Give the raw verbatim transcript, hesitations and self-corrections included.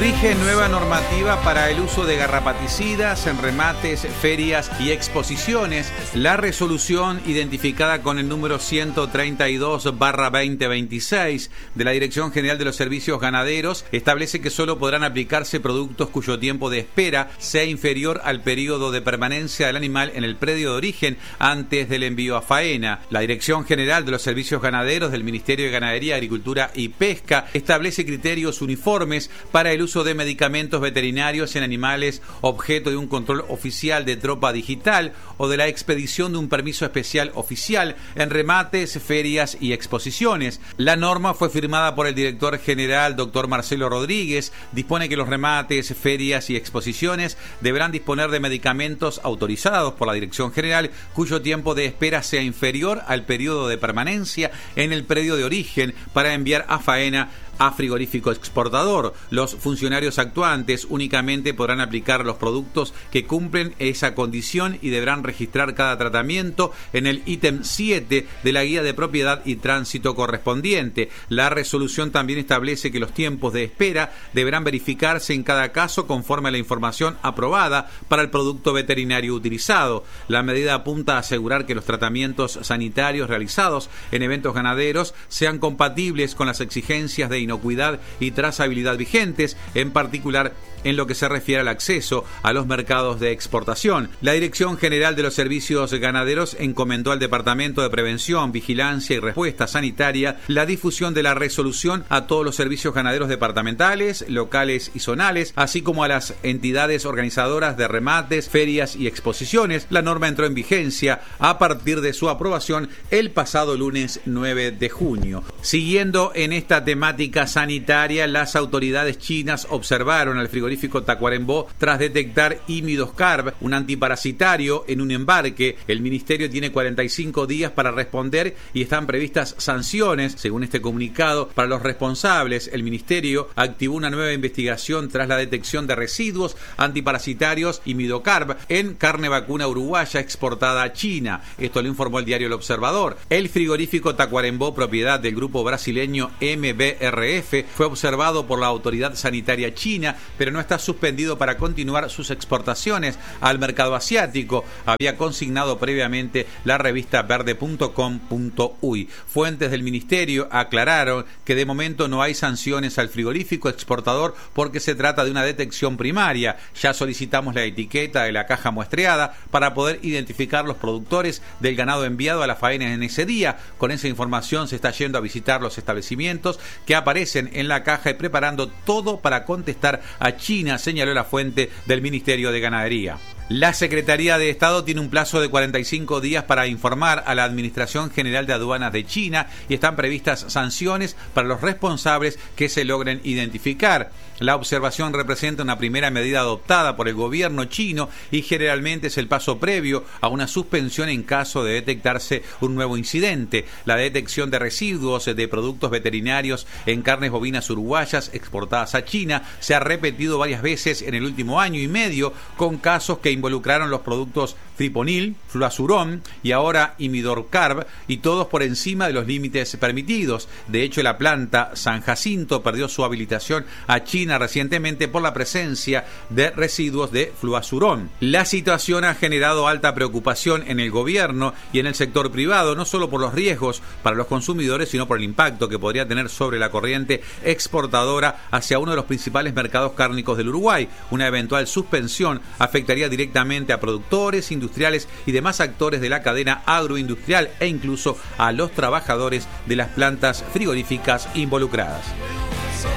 Rige nueva normativa para el uso de garrapaticidas en remates, ferias y exposiciones. La resolución, identificada con el número ciento treinta y dos barra veinte veintiséis de la Dirección General de los Servicios Ganaderos, establece que solo podrán aplicarse productos cuyo tiempo de espera sea inferior al periodo de permanencia del animal en el predio de origen antes del envío a faena. La Dirección General de los Servicios Ganaderos del Ministerio de Ganadería, Agricultura y Pesca establece criterios uniformes para el uso de medicamentos veterinarios en animales objeto de un control oficial de tropa digital o de la expedición de un permiso especial oficial en remates, ferias y exposiciones. La norma fue firmada por el director general, doctor Marcelo Rodríguez. Dispone que los remates, ferias y exposiciones deberán disponer de medicamentos autorizados por la Dirección General cuyo tiempo de espera sea inferior al periodo de permanencia en el predio de origen para enviar a faena a frigorífico exportador. Los funcionarios actuantes únicamente podrán aplicar los productos que cumplen esa condición y deberán registrar cada tratamiento en el ítem siete de la guía de propiedad y tránsito correspondiente. La resolución también establece que los tiempos de espera deberán verificarse en cada caso conforme a la información aprobada para el producto veterinario utilizado. La medida apunta a asegurar que los tratamientos sanitarios realizados en eventos ganaderos sean compatibles con las exigencias de inocuidad y trazabilidad vigentes, en particular en lo que se refiere al acceso a los mercados de exportación. La Dirección General de los Servicios Ganaderos encomendó al Departamento de Prevención, Vigilancia y Respuesta Sanitaria la difusión de la resolución a todos los servicios ganaderos departamentales, locales y zonales, así como a las entidades organizadoras de remates, ferias y exposiciones. La norma entró en vigencia a partir de su aprobación el pasado lunes nueve de junio. Siguiendo en esta temática sanitaria, las autoridades chinas observaron al frigorífico Tacuarembó tras detectar imidoscarb, un antiparasitario, en un embarque. El ministerio tiene cuarenta y cinco días para responder y están previstas sanciones, según este comunicado, para los responsables. El ministerio activó una nueva investigación tras la detección de residuos antiparasitarios imidoscarb en carne vacuna uruguaya exportada a China. Esto lo informó el diario El Observador. El frigorífico Tacuarembó, propiedad del grupo brasileño M B R F, fue observado por la autoridad sanitaria china, pero no está suspendido para continuar sus exportaciones al mercado asiático, había consignado previamente la revista verde punto com punto uy. Fuentes del ministerio aclararon que de momento no hay sanciones al frigorífico exportador porque se trata de una detección primaria. Ya solicitamos la etiqueta de la caja muestreada para poder identificar los productores del ganado enviado a la faena en ese día. Con esa información se está yendo a visitar los establecimientos que aparecen en la caja y preparando todo para contestar a China, señaló la fuente del Ministerio de Ganadería. La Secretaría de Estado tiene un plazo de cuarenta y cinco días para informar a la Administración General de Aduanas de China y están previstas sanciones para los responsables que se logren identificar. La observación representa una primera medida adoptada por el gobierno chino y generalmente es el paso previo a una suspensión en caso de detectarse un nuevo incidente. La detección de residuos de productos veterinarios en carnes bovinas uruguayas exportadas a China se ha repetido varias veces en el último año y medio, con casos que involucraron los productos friponil, fluazurón y ahora imidoscarb, y todos por encima de los límites permitidos. De hecho, la planta San Jacinto perdió su habilitación a China recientemente por la presencia de residuos de fluazurón. La situación ha generado alta preocupación en el gobierno y en el sector privado, no solo por los riesgos para los consumidores, sino por el impacto que podría tener sobre la corriente exportadora hacia uno de los principales mercados cárnicos del Uruguay. Una eventual suspensión afectaría directamente a productores, industriales y demás actores de la cadena agroindustrial e incluso a los trabajadores de las plantas frigoríficas involucradas.